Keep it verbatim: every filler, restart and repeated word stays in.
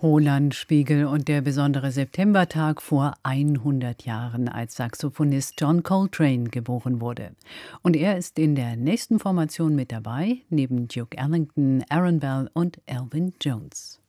Roland Spiegel und der besondere Septembertag vor hundert Jahren, als Saxophonist John Coltrane geboren wurde. Und er ist in der nächsten Formation mit dabei, neben Duke Ellington, Aaron Bell und Elvin Jones.